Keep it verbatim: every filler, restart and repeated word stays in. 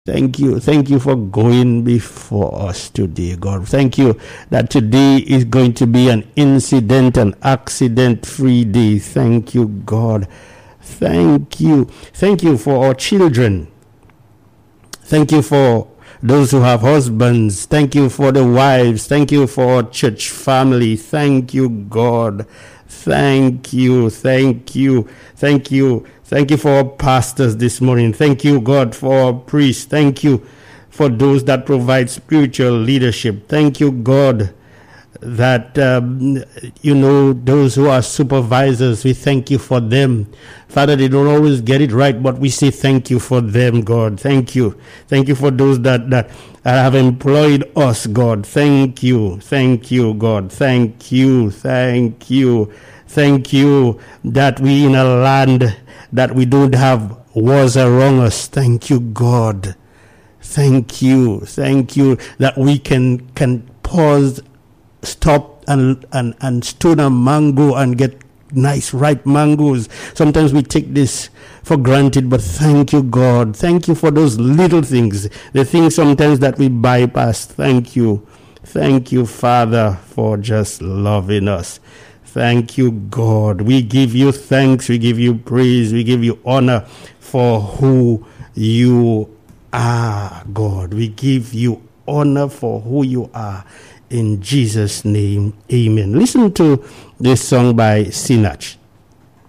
Thank you. Thank you for going before us today, God. Thank you that today is going to be an incident and accident-free day. Thank you, God. Thank you. Thank you for our children. Thank you for those who have husbands. Thank you for the wives. Thank you for our church family. Thank you, God. Thank you. Thank you. Thank you. Thank you for our pastors this morning. Thank you, God, for our priests. Thank you for those that provide spiritual leadership. Thank you, God, that, um, you know, those who are supervisors, we thank you for them. Father, they don't always get it right, but we say thank you for them, God. Thank you. Thank you for those that, that have employed us, God. Thank you. Thank you, God. Thank you. Thank you. Thank you that we in a land that we don't have wars around us. Thank you, God. Thank you. Thank you that we can can pause, stop, and and, and stone a mango and get nice ripe mangoes. Sometimes we take this for granted, but thank you, God. Thank you for those little things, the things sometimes that we bypass. Thank you. Thank you, Father, for just loving us. Thank you, God. We give you thanks. We give you praise. We give you honor for who you are, God. We give you honor for who you are. In Jesus' name, amen. Listen to this song by Sinach.